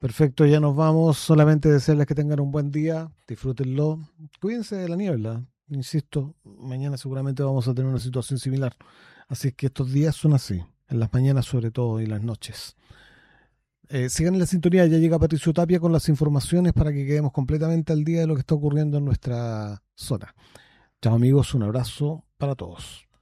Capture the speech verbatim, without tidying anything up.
Perfecto, ya nos vamos. Solamente desearles que tengan un buen día, disfrútenlo. Cuídense de la niebla. Insisto, mañana seguramente vamos a tener una situación similar. Así que estos días son así, en las mañanas sobre todo y las noches. Eh, sigan en la sintonía, ya llega Patricio Tapia con las informaciones para que quedemos completamente al día de lo que está ocurriendo en nuestra zona. Chao amigos, un abrazo para todos.